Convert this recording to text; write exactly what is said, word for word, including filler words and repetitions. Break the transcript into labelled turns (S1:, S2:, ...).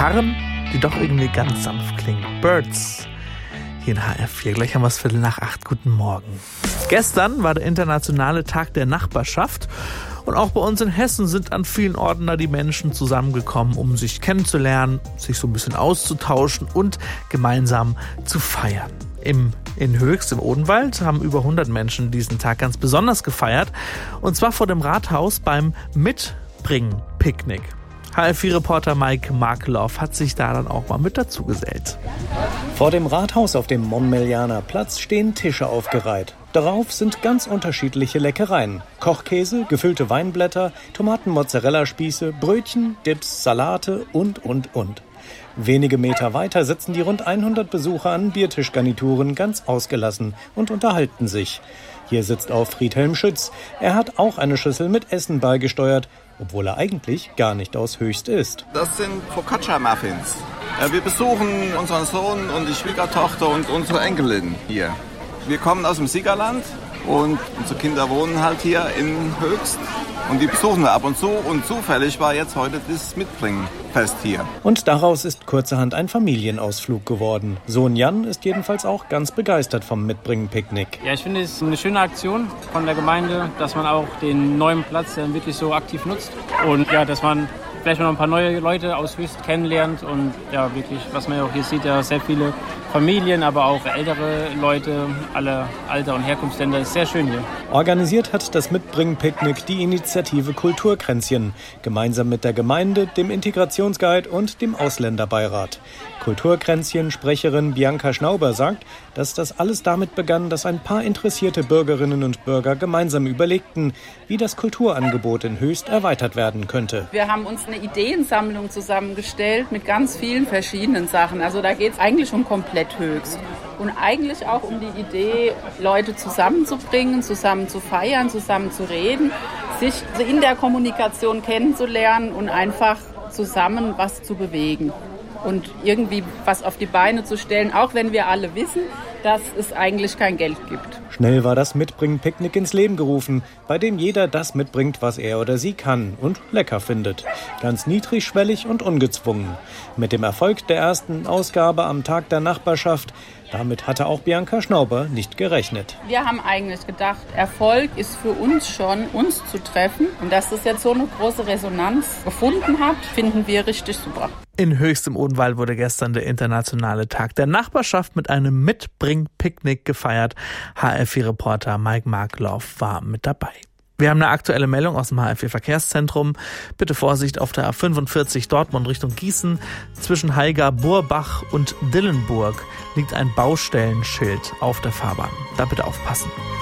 S1: Gitarren, die doch irgendwie ganz sanft klingen. Birds. Hier in H R vier. Gleich haben wir es Viertel nach acht. Guten Morgen. Gestern war der internationale Tag der Nachbarschaft. Und auch bei uns in Hessen sind an vielen Orten da die Menschen zusammengekommen, um sich kennenzulernen, sich so ein bisschen auszutauschen und gemeinsam zu feiern. Im, in Höchst im Odenwald haben über hundert Menschen diesen Tag ganz besonders gefeiert. Und zwar vor dem Rathaus beim Mitbringen-Picknick. H R vier Reporter Mike Markeloff hat sich da dann auch mal mit dazu gesellt.
S2: Vor dem Rathaus auf dem Montmelianer Platz stehen Tische aufgereiht. Darauf sind ganz unterschiedliche Leckereien. Kochkäse, gefüllte Weinblätter, Tomaten-Mozzarella-Spieße, Brötchen, Dips, Salate und, und, und. Wenige Meter weiter sitzen die rund hundert Besucher an Biertischgarnituren ganz ausgelassen und unterhalten sich. Hier sitzt auch Friedhelm Schütz. Er hat auch eine Schüssel mit Essen beigesteuert, obwohl er eigentlich gar nicht aus Höchst ist.
S3: Das sind Focaccia-Muffins. Wir besuchen unseren Sohn und die Schwiegertochter und unsere Enkelin hier. Wir kommen aus dem Siegerland und unsere Kinder wohnen halt hier in Höchst. Und die besuchen wir ab und zu. Und zufällig war jetzt heute das Mitbringen-Fest hier.
S2: Und daraus ist kurzerhand ein Familienausflug geworden. Sohn Jan ist jedenfalls auch ganz begeistert vom Mitbringen-Picknick.
S4: Ja, ich finde es eine schöne Aktion von der Gemeinde, dass man auch den neuen Platz dann wirklich so aktiv nutzt. Und ja, dass man vielleicht noch ein paar neue Leute aus Höchst kennenlernt. Und ja, wirklich, was man ja auch hier sieht, ja sehr viele Familien, aber auch ältere Leute, alle Alter- und Herkunftsländer. Ist sehr schön hier.
S2: Organisiert hat das Mitbringen-Picknick die Initiative Kulturkränzchen, gemeinsam mit der Gemeinde, dem Integrationsguide und dem Ausländerbeirat. Kulturkränzchen-Sprecherin Bianca Schnauber sagt, dass das alles damit begann, dass ein paar interessierte Bürgerinnen und Bürger gemeinsam überlegten, wie das Kulturangebot in Höchst erweitert werden könnte.
S5: Wir haben uns eine Ideensammlung zusammengestellt mit ganz vielen verschiedenen Sachen. Also da geht es eigentlich um komplett Höchst. Und eigentlich auch um die Idee, Leute zusammenzubringen, zusammen zu feiern, zusammen zu reden, sich in der Kommunikation kennenzulernen und einfach zusammen was zu bewegen. Und irgendwie was auf die Beine zu stellen, auch wenn wir alle wissen, dass es eigentlich kein Geld gibt.
S2: Schnell war das Mitbringen-Picknick ins Leben gerufen, bei dem jeder das mitbringt, was er oder sie kann und lecker findet. Ganz niedrigschwellig und ungezwungen. Mit dem Erfolg der ersten Ausgabe am Tag der Nachbarschaft, damit hatte auch Bianca Schnauber nicht gerechnet.
S5: Wir haben eigentlich gedacht, Erfolg ist für uns schon, uns zu treffen. Und dass das jetzt so eine große Resonanz gefunden hat, finden wir richtig super.
S1: In Höchst im Odenwald wurde gestern der internationale Tag der Nachbarschaft mit einem Mitbring-Picknick gefeiert. H R vier Reporter Mike Markeloff war mit dabei. Wir haben eine aktuelle Meldung aus dem H R vier Verkehrszentrum. Bitte Vorsicht auf der A fünfundvierzig Dortmund Richtung Gießen. Zwischen Haiger, Burbach und Dillenburg liegt ein Baustellenschild auf der Fahrbahn. Da bitte aufpassen.